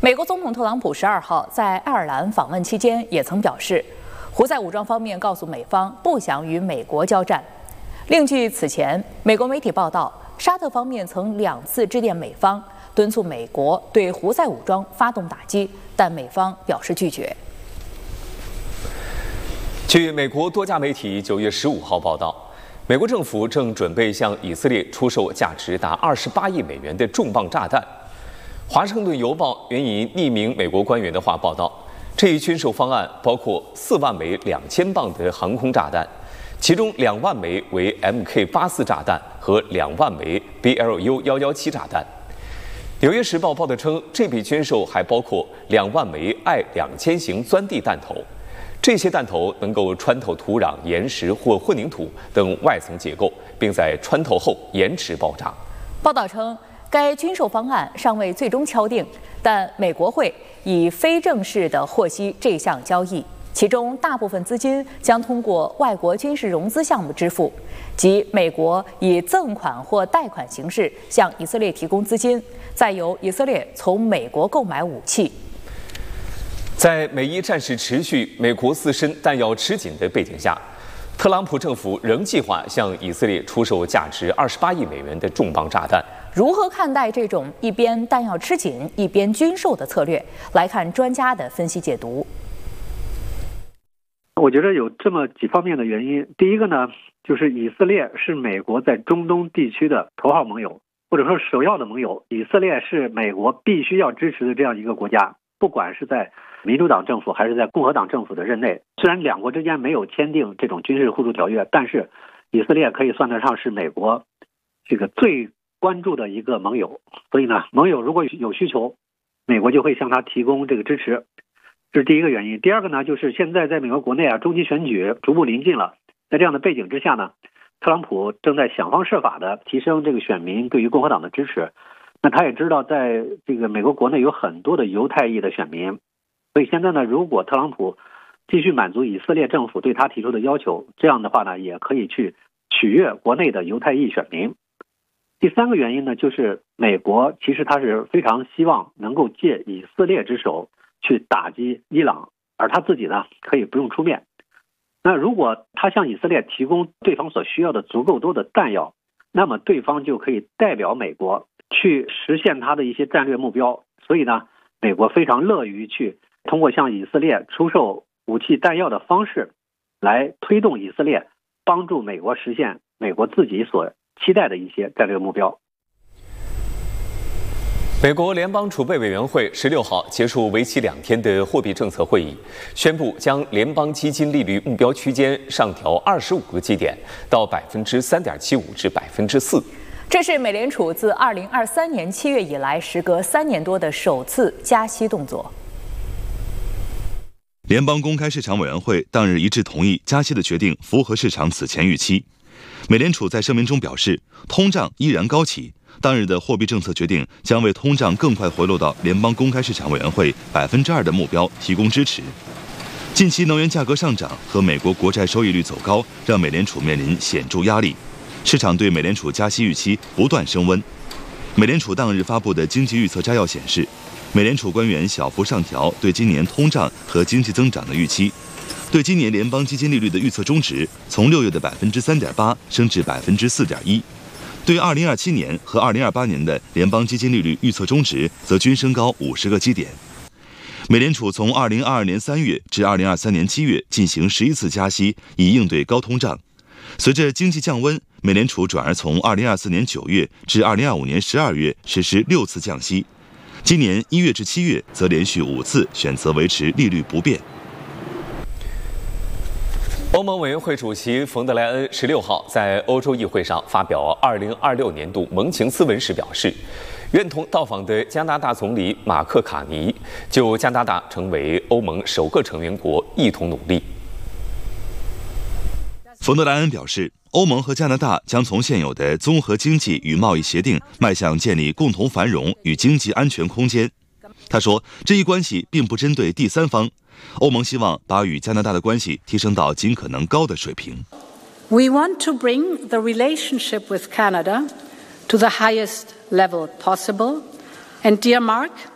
美国总统特朗普12号在爱尔兰访问期间也曾表示，胡塞武装方面告诉美方不想与美国交战。另据此前美国媒体报道，沙特方面曾2次致电美方，敦促美国对胡塞武装发动打击，但美方表示拒绝。 据美国多家媒体9月15号报道，美国政府正准备向以色列出售价值达28亿美元的重磅炸弹。华盛顿邮报援引匿名美国官员的话报道，这一军售方案包括4万枚2000磅的航空炸弹，其中2万枚为 MK84 炸弹和2万枚 BLU117 炸弹。纽约时报报道称，这笔军售还包括2万枚I2000型钻地弹头。这些弹头能够穿透土壤、岩石或混凝土等外层结构，并在穿透后延迟爆炸。 报道称，该军售方案尚未最终敲定，但美国会以非正式的获悉这项交易，其中大部分资金将通过外国军事融资项目支付，即美国以赠款或贷款形式向以色列提供资金，再由以色列从美国购买武器。 在美伊战事持续、美国自身弹药吃紧的背景下，特朗普政府仍计划向以色列出售价值28亿美元的重磅炸弹。 如何看待这种一边弹药吃紧一边军售的策略？来看专家的分析解读。 我觉得有这么几方面的原因。第一个呢，就是以色列是美国在中东地区的头号盟友，或者说首要的盟友。以色列是美国必须要支持的这样一个国家，不管是在民主党政府还是在共和党政府的任内。虽然两国之间没有签订这种军事互助条约，但是以色列可以算得上是美国这个最关注的一个盟友。所以呢，盟友如果有需求，美国就会向他提供这个支持，这是第一个原因。第二个呢，就是现在在美国国内中期选举逐步临近了，在这样的背景之下呢，特朗普正在想方设法的提升这个选民对于共和党的支持。那他也知道在这个美国国内有很多的犹太裔的选民，所以现在呢，如果特朗普继续满足以色列政府对他提出的要求，这样的话呢，也可以去取悦国内的犹太裔选民。第三个原因呢，就是美国其实他是非常希望能够借以色列之手去打击伊朗，而他自己呢可以不用出面。那如果他向以色列提供对方所需要的足够多的弹药，那么对方就可以代表美国去实现他的一些战略目标。所以呢，美国非常乐于去通过向以色列出售武器弹药的方式来推动以色列，帮助美国实现美国自己所期待的一些战略目标。 美国联邦储备委员会16号结束为期2天的货币政策会议，宣布将联邦基金利率目标区间上调25个基点，到3.75%至4%。 这是美联储自2023年7月以来，时隔3年多的首次加息动作。 联邦公开市场委员会当日一致同意加息的决定符合市场此前预期。美联储在声明中表示，通胀依然高企，当日的货币政策决定将为通胀更快回落到联邦公开市场委员会2%的目标提供支持。近期能源价格上涨和美国国债收益率走高，让美联储面临显著压力，市场对美联储加息预期不断升温。美联储当日发布的经济预测摘要显示，美联储官员小幅上调对今年通胀和经济增长的预期，对今年联邦基金利率的预测中值从6月的3.8%升至4.1%，对2027年和2028年的联邦基金利率预测中值则均升高50个基点。美联储从2022年3月至2023年7月进行11次加息，以应对高通胀。随着经济降温，美联储转而从2024年9月至2025年12月实施6次降息，今年1月至7月则连续5次选择维持利率不变。 欧盟委员会主席冯德莱恩16号在欧洲议会上发表2026年度盟情咨文时表示，愿同到访的加拿大总理马克卡尼就加拿大成为欧盟首个成员国一同努力。 冯德莱恩表示，欧盟和加拿大将从现有的综合经济与贸易协定迈向建立共同繁荣与经济安全空间。他说，这一关系并不针对第三方，欧盟希望把与加拿大的关系提升到尽可能高的水平。 We want to bring the relationship with Canada to the highest level possible, and dear Mark,